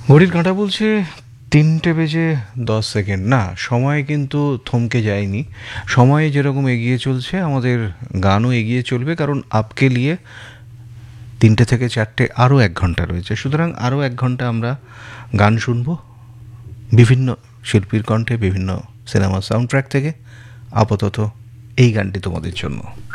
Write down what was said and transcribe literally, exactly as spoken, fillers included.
ঘড়ির কাঁটা বলছে তিনটে বেজে দশ সেকেন্ড। না, সময় কিন্তু থমকে যায়নি। সময় যেরকম এগিয়ে চলছে, আমাদের গানও এগিয়ে চলবে, কারণ আপকে লিয়ে তিনটে থেকে চারটে আরও এক ঘন্টা রয়েছে। সুতরাং আরও এক ঘন্টা আমরা গান শুনবো বিভিন্ন শিল্পীর কণ্ঠে, বিভিন্ন সিনেমার সাউন্ড ট্র্যাক থেকে। আপাতত এই গানটি তোমাদের জন্য।